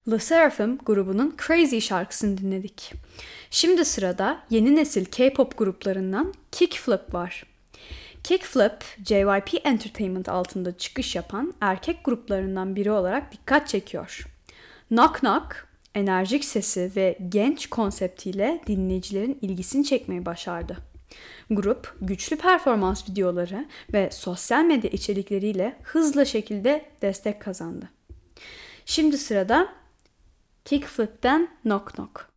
LE SSERAFIM grubunun Crazy şarkısını dinledik. Şimdi sırada yeni nesil K-pop gruplarından Kickflip var. Kickflip, JYP Entertainment altında çıkış yapan erkek gruplarından biri olarak dikkat çekiyor. Knock Knock, enerjik sesi ve genç konseptiyle dinleyicilerin ilgisini çekmeyi başardı. Grup, güçlü performans videoları ve sosyal medya içerikleriyle hızlı şekilde destek kazandı. Şimdi sırada Kickflip'ten Knock Knock.